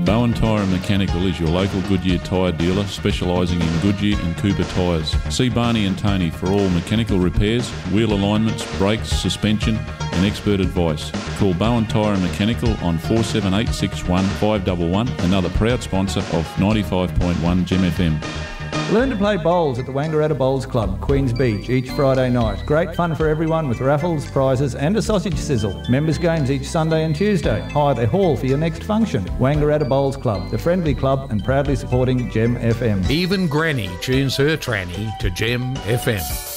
Bowen Tyre and Mechanical is your local Goodyear tyre dealer specialising in Goodyear and Cooper tyres. See Barney and Tony for all mechanical repairs, wheel alignments, brakes, suspension and expert advice. Call Bowen Tyre and Mechanical on 47861 511, another proud sponsor of 95.1 Gem FM. Learn to play bowls at the Wangaratta Bowls Club, Queens Beach, each Friday night. Great fun for everyone with raffles, prizes and a sausage sizzle. Members' games each Sunday and Tuesday. Hire the hall for your next function. Wangaratta Bowls Club, the friendly club and proudly supporting Gem FM. Even Granny tunes her tranny to Gem FM.